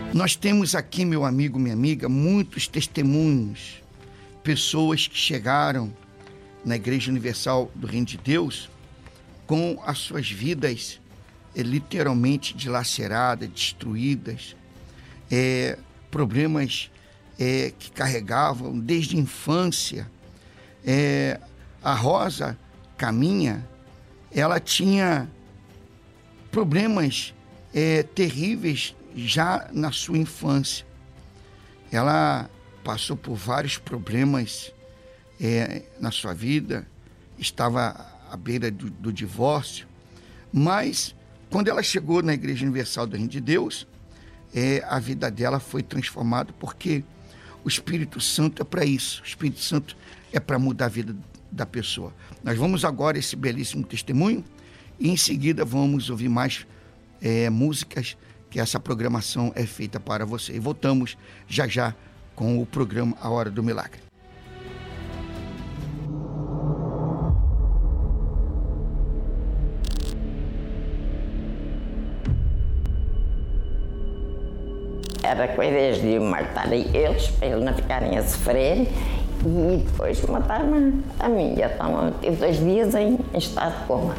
Nós temos aqui, meu amigo, minha amiga, muitos testemunhos, pessoas que chegaram na Igreja Universal do Reino de Deus com as suas vidas literalmente dilaceradas, destruídas, problemas que carregavam desde a infância. A Rosa Caminha, ela tinha problemas terríveis já na sua infância. Ela passou por vários problemas na sua vida, estava à beira do divórcio, mas quando ela chegou na Igreja Universal do Reino de Deus, a vida dela foi transformada, porque o Espírito Santo é para isso. O Espírito Santo é para mudar a vida da pessoa. Nós vamos agora esse belíssimo testemunho e em seguida vamos ouvir mais músicas, que essa programação é feita para você. E voltamos já já com o programa A Hora do Milagre. Era coisas de matarem eles, para eles não ficarem a sofrer, e depois mataram a mim. Então, eu tive 2 dias em estado de coma.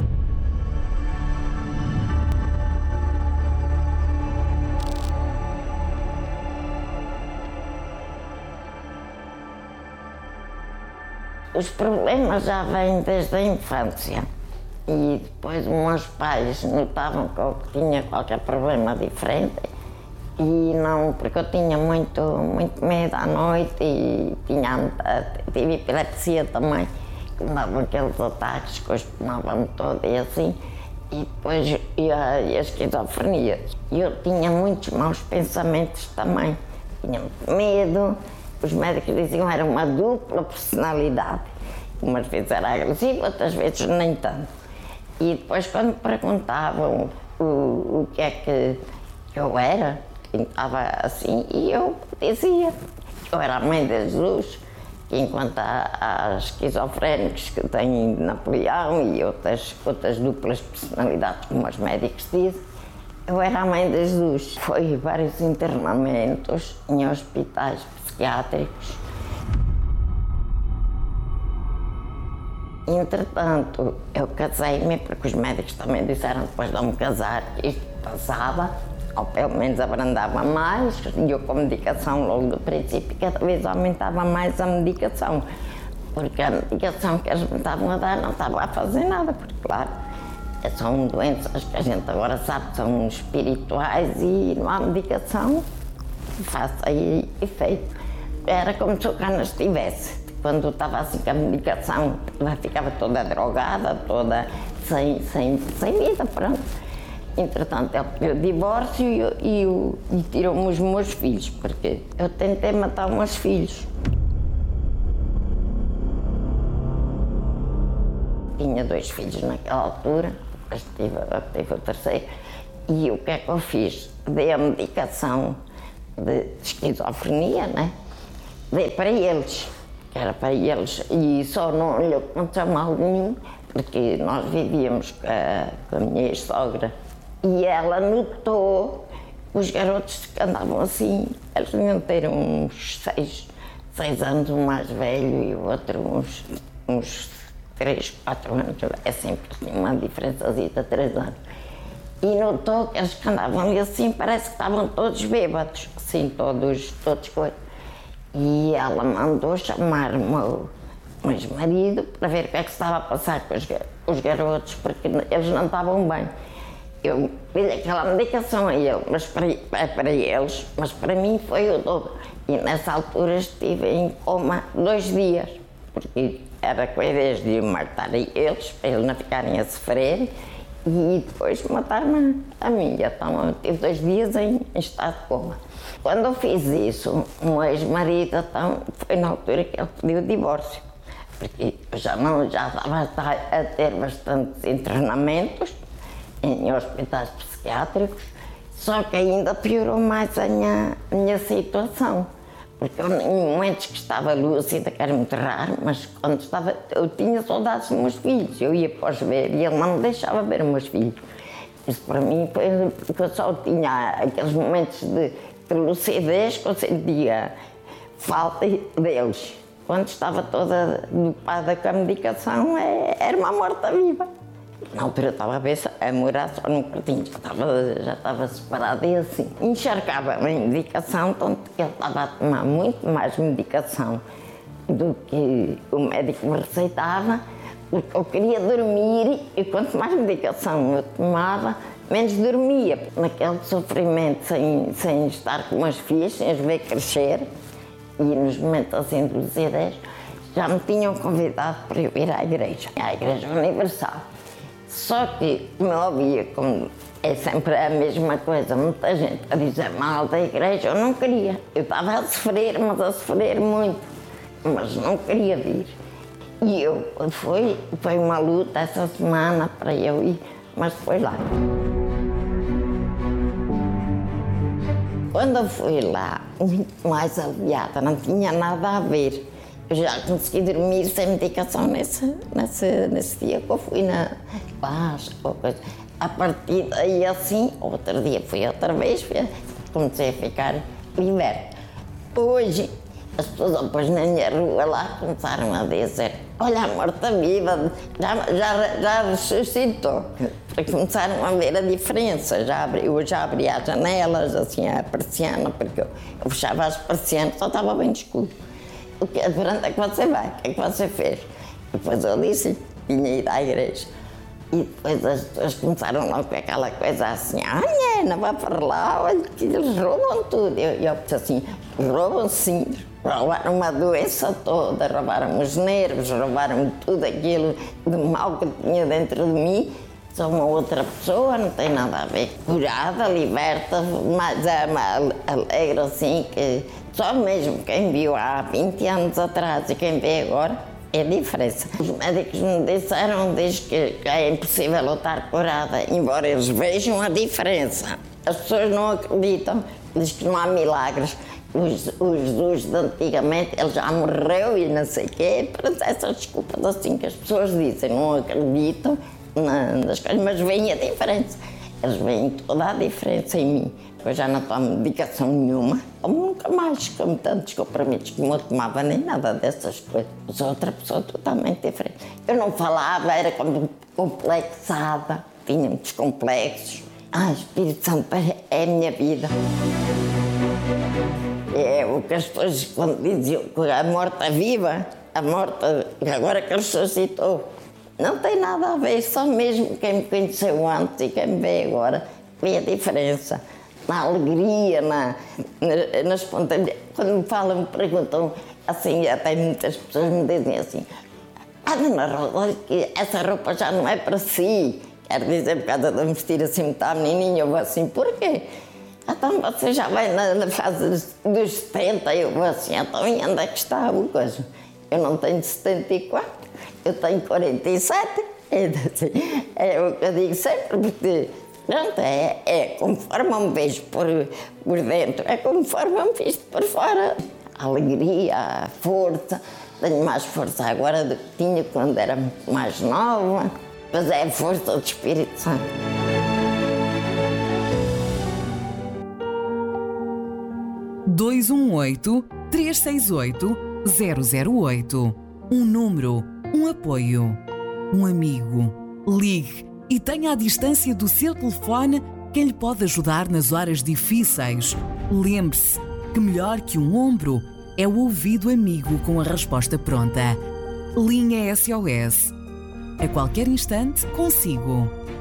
Os problemas já vêm desde a infância. E depois os meus pais notavam que eu tinha qualquer problema diferente. E não, porque eu tinha muito medo à noite e tive epilepsia também, que me davam aqueles ataques que eu espumava-me todo e assim, e depois a esquizofrenia. E eu tinha muitos maus pensamentos também, tinha muito medo, os médicos diziam que era uma dupla personalidade, umas vezes era agressiva, outras vezes nem tanto. E depois quando me perguntavam o que é que eu era, estava assim, e eu dizia que eu era a mãe de Jesus, que enquanto há esquizofrénicos que têm Napoleão e outras duplas personalidades, como os médicos dizem, eu era a mãe de Jesus. Foi vários internamentos em hospitais psiquiátricos. Entretanto, eu casei-me, porque os médicos também disseram depois de eu me casar que isto passava, ou pelo menos abrandava mais, e eu com medicação logo do princípio cada vez aumentava mais a medicação, porque a medicação que eles me estavam a dar não estava a fazer nada, porque claro, são doenças que a gente agora sabe que são espirituais e não há medicação que faça efeito. Era como se eu cá não estivesse. Quando eu estava assim com a medicação, ela ficava toda drogada, toda sem vida, pronto. Entretanto, ele pediu o divórcio e tirou-me os meus filhos, porque eu tentei matar os meus filhos. Tinha 2 filhos naquela altura, depois tive o terceiro, e o que é que eu fiz? Dei a medicação de esquizofrenia, né? Dei para eles, que era para eles, e só não lhe aconteceu mal nenhum, porque nós vivíamos com a minha ex-sogra. E ela notou os garotos que andavam assim, eles deviam ter uns 6 anos, um mais velho e o outro uns 3, 4 anos, é sempre assim, uma diferença de 3 anos. E notou que eles que andavam ali assim, parece que estavam todos bêbados, assim, todos coisas. E ela mandou chamar o meu ex-marido para ver o que é que se estava a passar com os garotos, porque eles não estavam bem. Eu dei aquela medicação a ele, mas para eles, mas para mim foi o dobro. E nessa altura estive em coma 2 dias, porque era com a ideia de matarem eles, para eles não ficarem a sofrer, e depois mataram a mim. Então eu tive 2 dias em estado de coma. Quando eu fiz isso, o meu ex-marido, então, foi na altura que ele pediu o divórcio, porque eu já estava a ter bastantes internamentos em hospitais psiquiátricos, só que ainda piorou mais a minha situação, porque eu, em momentos que estava lúcida, que era muito raro, mas quando estava, eu tinha saudades dos meus filhos, eu ia para os ver e ele não me deixava ver os meus filhos. Isso para mim foi porque eu só tinha aqueles momentos de de lucidez que eu sentia falta deles. Quando estava toda dopada com a medicação, era uma morta-viva. Na altura eu estava a morar só num quartinho, já estava separada e assim. Encharcava-me em medicação, tanto que ele estava a tomar muito mais medicação do que o médico me receitava, porque eu queria dormir e quanto mais medicação eu tomava, menos dormia. Naquele sofrimento, sem estar com as filhas, sem as ver crescer, e nos momentos assim de lucidez, já me tinham convidado para eu ir à Igreja Universal. Só que, como eu ouvia, como é sempre a mesma coisa, muita gente a dizer mal da Igreja, eu não queria. Eu estava a sofrer, mas a sofrer muito, mas não queria vir. E foi uma luta essa semana para eu ir, mas foi lá. Quando eu fui lá, muito mais aliviada, não tinha nada a ver. Eu já consegui dormir sem medicação nesse dia que eu fui na paz. A partir daí, assim, outro dia fui outra vez, comecei a ficar liberta. Hoje, as pessoas depois na minha rua lá começaram a dizer: olha, a morta-viva já ressuscitou. Porque começaram a ver a diferença. Eu já abri as janelas, assim, a persiana, porque eu fechava as persianas, só estava bem escuro. Para onde é que você vai? O que é que você fez? Depois eu disse que tinha ido à igreja. E depois as pessoas começaram logo com aquela coisa assim: ah, não vá para lá, olha que eles roubam tudo. Eu disse assim: roubam sim, roubaram uma doença toda, roubaram os nervos, roubaram tudo aquilo de mal que tinha dentro de mim. Sou uma outra pessoa, não tem nada a ver. Curada, liberta, mas alegre assim, que só mesmo quem viu há 20 anos atrás e quem vê agora é a diferença. Os médicos me disseram que é impossível eu estar curada, embora eles vejam a diferença. As pessoas não acreditam, dizem que não há milagres. Os Jesus de antigamente, ele já morreu e não sei o quê. Pronto, essas desculpas assim que as pessoas dizem, não acreditam nas coisas, mas veem a diferença. Eles veem toda a diferença em mim. Eu já não tomo medicação nenhuma, como nunca mais, como tantos comprimidos como eu tomava, nem nada dessas coisas. Sou outra pessoa totalmente diferente. Eu não falava, era como complexada, tinha muitos complexos. Espírito Santo é a minha vida. É o que as pessoas quando diziam que a morta-viva, a morta, agora que ressuscitou, não tem nada a ver, só mesmo quem me conheceu antes e quem me vê agora vê a diferença. Na alegria, na espontaneidade. Quando me falam, me perguntam assim, até muitas pessoas me dizem assim: Dona Rosa, que essa roupa já não é para si. Quer dizer, por causa de me vestir assim muito à menininha, eu vou assim: porquê? Então você já vai na fase dos 70, eu vou assim: então e onde é que está a coisa? Eu não tenho 74, eu tenho 47. É o que eu digo sempre, porque pronto, é conforme eu me vejo por dentro, é conforme eu me visto por fora. A alegria, a força, tenho mais força agora do que tinha quando era muito mais nova, mas é a força do Espírito Santo. (218-368-008) Um número, um apoio, um amigo. Ligue e tenha à distância do seu telefone quem lhe pode ajudar nas horas difíceis. Lembre-se que melhor que um ombro é o ouvido amigo com a resposta pronta. Linha SOS. A qualquer instante, consigo.